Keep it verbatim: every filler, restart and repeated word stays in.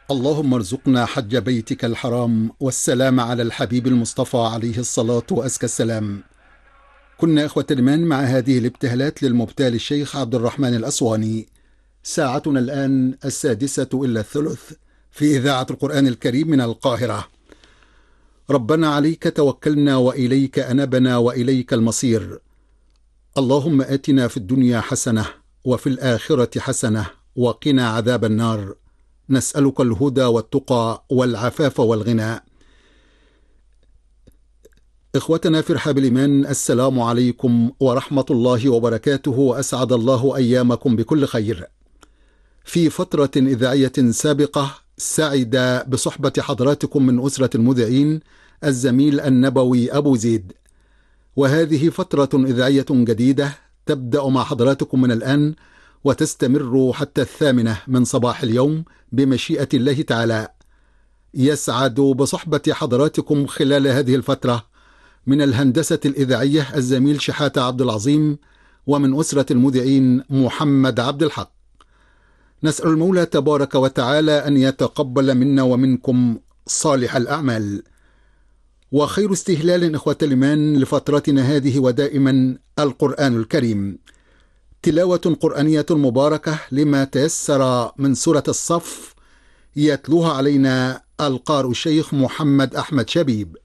اللهم ارزقنا حج بيتك الحرام والسلام على الحبيب المصطفى عليه الصلاة وأزكى السلام. كنا إخوة الإيمان مع هذه الابتهالات للمبتال الشيخ عبد الرحمن الأسواني. ساعتنا الآن السادسة إلا الثلث في إذاعة القرآن الكريم من القاهرة. ربنا عليك توكلنا وإليك أنبنا وإليك المصير. اللهم آتنا في الدنيا حسنة وفي الآخرة حسنة وقنا عذاب النار. نسألك الهدى والتقى والعفاف والغنى. إخوتنا في رحاب الإيمان، السلام عليكم ورحمة الله وبركاته، وأسعد الله أيامكم بكل خير. في فترة إذاعية سابقة سعد بصحبة حضراتكم من أسرة المذيعين الزميل النبوي أبو زيد، وهذه فترة إذاعية جديدة تبدأ مع حضراتكم من الآن وتستمر حتى الثامنة من صباح اليوم بمشيئة الله تعالى. يسعد بصحبة حضراتكم خلال هذه الفترة من الهندسة الإذاعية الزميل شحاتة عبد العظيم، ومن أسرة المذيعين محمد عبد الحق. نسأل المولى تبارك وتعالى أن يتقبل منا ومنكم صالح الأعمال. وخير استهلال إخوة الإيمان لفترتنا هذه ودائما القرآن الكريم، تلاوة قرآنية مباركة لما تيسر من سورة الصف، يتلوها علينا القارئ الشيخ محمد أحمد شبيب.